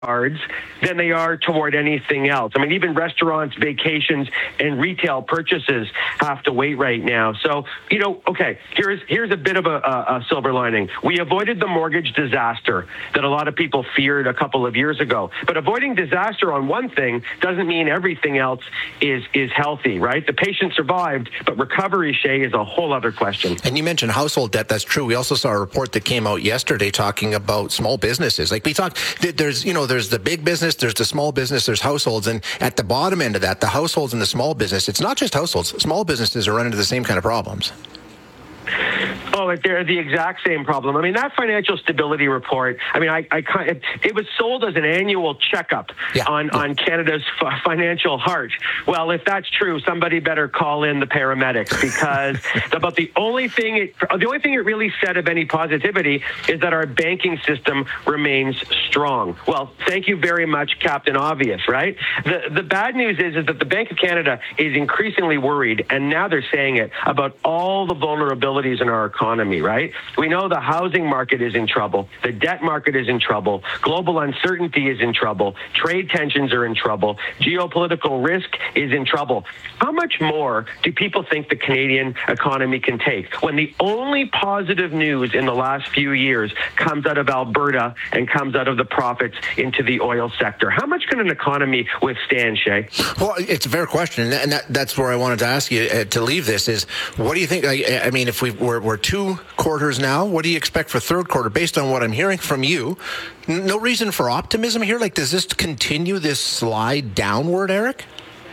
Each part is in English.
cards than they are toward anything else. I mean, even restaurants, vacations, and retail purchases have to wait right now. So, okay, here's a bit of a silver lining. We avoided the mortgage disaster that a lot of people feared a couple of years ago. But avoiding disaster on one thing doesn't mean everything else is healthy, right? The patient survived, but recovery, Shay, is a whole other question. And you mentioned household debt. That's true. We also saw a report that came out yesterday talking about small businesses. Like we talked, there's the big business, there's the small business, there's households. And at the bottom end of that, the households and the small business, it's not just households. Small businesses are running into the same kind of problems. Oh, they're the exact same problem. I mean, that financial stability report, I mean, it was sold as an annual checkup on Canada's financial heart. Well, if that's true, somebody better call in the paramedics, because about the only thing it really said of any positivity is that our banking system remains strong. Well, thank you very much, Captain Obvious, right? The bad news is that the Bank of Canada is increasingly worried, and now they're saying it, about all the vulnerabilities in our economy, right? We know the housing market is in trouble. The debt market is in trouble. Global uncertainty is in trouble. Trade tensions are in trouble. Geopolitical risk is in trouble. How much more do people think the Canadian economy can take when the only positive news in the last few years comes out of Alberta and comes out of the profits into the oil sector? How much can an economy withstand, Shay? Well, it's a fair question, and that's where I wanted to ask you to leave this is, what do you think? I mean, if we're 2 quarters now, what do you expect for third quarter? Based on what I'm hearing from you, no reason for optimism here? Like, does this continue this slide downward, Eric?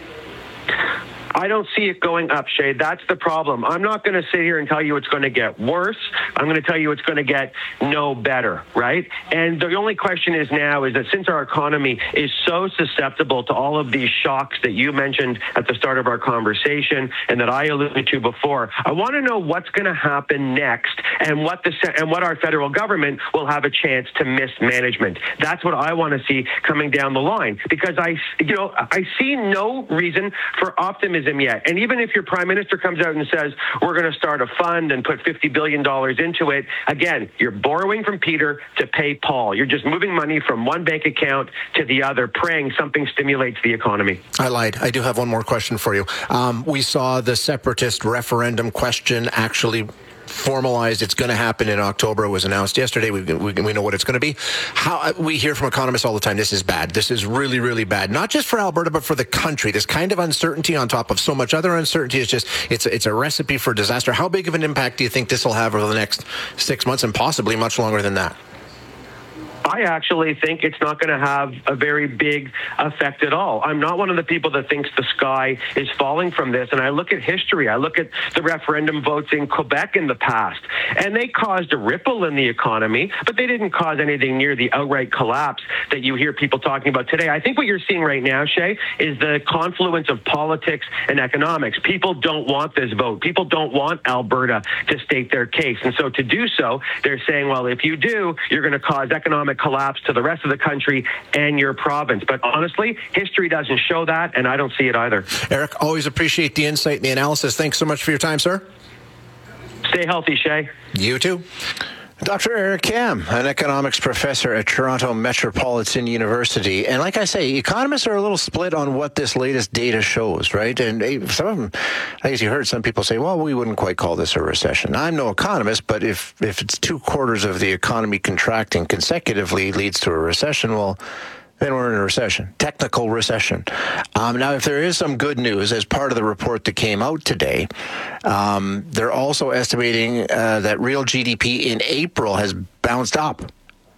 I don't see it going up, Shay. That's the problem. I'm not going to sit here and tell you it's going to get worse. I'm going to tell you it's going to get no better, right? And the only question is now is that since our economy is so susceptible to all of these shocks that you mentioned at the start of our conversation and that I alluded to before, I want to know what's going to happen next and what our federal government will have a chance to mismanagement. That's what I want to see coming down the line, because I see no reason for optimism yet. And even if your prime minister comes out and says, we're going to start a fund and put $50 billion into it, again, you're borrowing from Peter to pay Paul. You're just moving money from one bank account to the other, praying something stimulates the economy. I lied. I do have one more question for you. We saw the separatist referendum question actually formalized. It's going to happen in October. It was announced yesterday. We know what it's going to be. We hear from economists all the time, this is bad. This is really, really bad. Not just for Alberta, but for the country. This kind of uncertainty on top of so much other uncertainty is just, it's a recipe for disaster. How big of an impact do you think this will have over the next 6 months and possibly much longer than that? I actually think it's not going to have a very big effect at all. I'm not one of the people that thinks the sky is falling from this. And I look at history. I look at the referendum votes in Quebec in the past, and they caused a ripple in the economy, but they didn't cause anything near the outright collapse that you hear people talking about today. I think what you're seeing right now, Shay, is the confluence of politics and economics. People don't want this vote. People don't want Alberta to state their case. And so to do so, they're saying, well, if you do, you're going to cause economic collapse to the rest of the country and your province. But honestly, history doesn't show that, and I don't see it either. Eric, always appreciate the insight and the analysis. Thanks so much for your time, sir. Stay healthy, Shay. You too. Dr. Eric Kam, an economics professor at Toronto Metropolitan University. And like I say, economists are a little split on what this latest data shows, right? And some of them, I guess you heard some people say, well, we wouldn't quite call this a recession. I'm no economist, but if it's 2 quarters of the economy contracting consecutively leads to a recession, well, then we're in a recession, technical recession. Now, if there is some good news as part of the report that came out today, they're also estimating that real GDP in April has bounced up,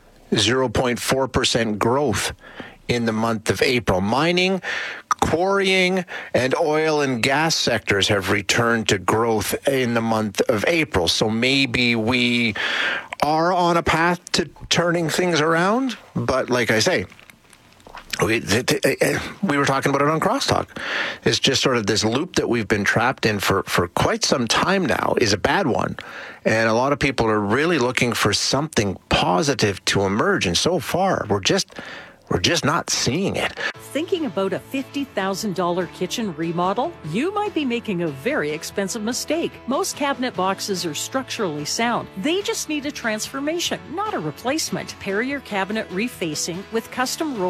0.4% growth in the month of April. Mining, quarrying, and oil and gas sectors have returned to growth in the month of April. So maybe we are on a path to turning things around. But like I say, we were talking about it on Crosstalk. It's just sort of this loop that we've been trapped in for quite some time now is a bad one. And a lot of people are really looking for something positive to emerge. And so far, we're just not seeing it. Thinking about a $50,000 kitchen remodel? You might be making a very expensive mistake. Most cabinet boxes are structurally sound. They just need a transformation, not a replacement. Pair your cabinet refacing with custom